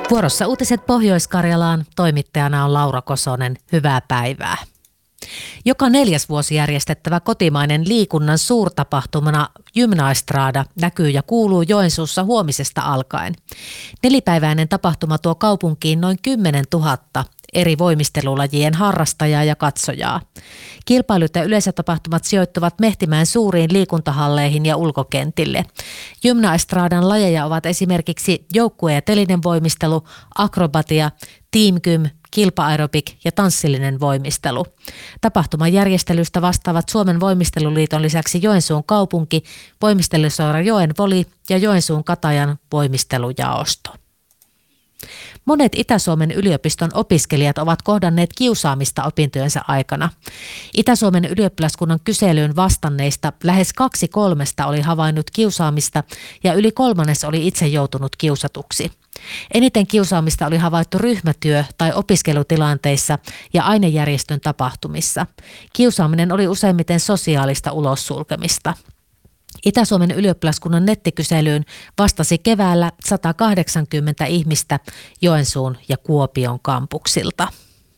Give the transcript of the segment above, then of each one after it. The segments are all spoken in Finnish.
Vuorossa uutiset Pohjois-Karjalaan. Toimittajana on Laura Kosonen. Hyvää päivää. Joka 4. vuosi järjestettävä kotimainen liikunnan suurtapahtumana Gymnaestrada näkyy ja kuuluu Joensuussa huomisesta alkaen. 4-päiväinen tapahtuma tuo kaupunkiin noin 10 000 eri voimistelulajien harrastajaa ja katsojaa. Kilpailut ja yleisötapahtumat sijoittuvat Mehtimäen suuriin liikuntahalleihin ja ulkokentille. Gymnaestradan lajeja ovat esimerkiksi joukkue- ja telinen voimistelu, akrobatia, teamgym, kilpa-aerobik ja tanssillinen voimistelu. Tapahtuman järjestelystä vastaavat Suomen voimisteluliiton lisäksi Joensuun kaupunki, voimisteluseura Joen Voli ja Joensuun Katajan voimistelujaosto. Monet Itä-Suomen yliopiston opiskelijat ovat kohdanneet kiusaamista opintojensa aikana. Itä-Suomen ylioppilaskunnan kyselyyn vastanneista lähes 2/3 oli havainnut kiusaamista ja yli 1/3 oli itse joutunut kiusatuksi. Eniten kiusaamista oli havaittu ryhmätyö- tai opiskelutilanteissa ja ainejärjestön tapahtumissa. Kiusaaminen oli useimmiten sosiaalista ulossulkemista. Itä-Suomen ylioppilaskunnan nettikyselyyn vastasi keväällä 180 ihmistä Joensuun ja Kuopion kampuksilta.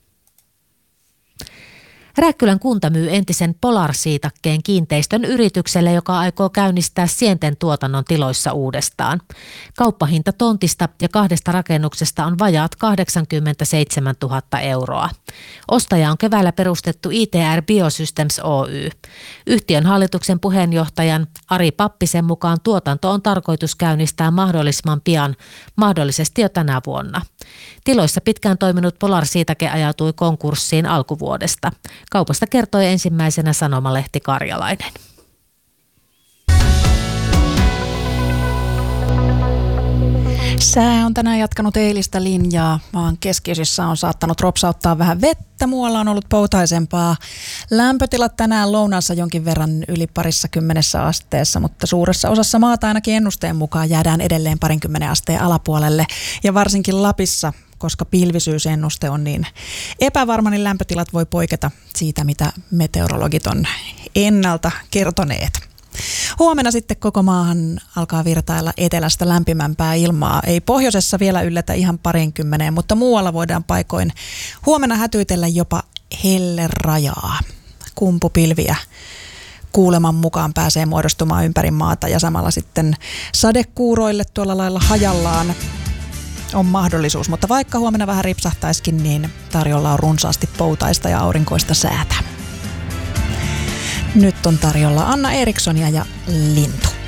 Rääkkylän kunta myy entisen Polar-siitakkeen kiinteistön yritykselle, joka aikoo käynnistää sienten tuotannon tiloissa uudestaan. Kauppahinta tontista ja 2 rakennuksesta on vajaat 87 000 euroa. Ostaja on keväällä perustettu ITR Biosystems Oy. Yhtiön hallituksen puheenjohtajan Ari Pappisen mukaan tuotanto on tarkoitus käynnistää mahdollisimman pian, mahdollisesti jo tänä vuonna. Tiloissa pitkään toiminut Polar-siitake ajautui konkurssiin alkuvuodesta. Kaupasta kertoi ensimmäisenä sanomalehti Karjalainen. Sää on tänään jatkanut eilistä linjaa. Maan keskiosissa on saattanut ropsauttaa vähän vettä, muualla on ollut poutaisempaa. Lämpötilat tänään lounaassa jonkin verran yli 20 asteessa, mutta suuressa osassa maata ainakin ennusteen mukaan jäädään edelleen 20 asteen alapuolelle. Ja varsinkin Lapissa, koska pilvisyysennuste on niin epävarma, niin lämpötilat voi poiketa siitä, mitä meteorologit on ennalta kertoneet. Huomenna sitten koko maahan alkaa virtailla etelästä lämpimämpää ilmaa. Ei pohjoisessa vielä yllätä ihan 20, mutta muualla voidaan paikoin huomenna hätyytellä jopa hellerajaa. Kumpupilviä kuuleman mukaan pääsee muodostumaan ympäri maata ja samalla sitten sadekuuroille tuolla lailla hajallaan on mahdollisuus. Mutta vaikka huomenna vähän ripsahtaisikin, niin tarjolla on runsaasti poutaista ja aurinkoista säätä. Nyt on tarjolla Anna Erikssonia ja Lintu.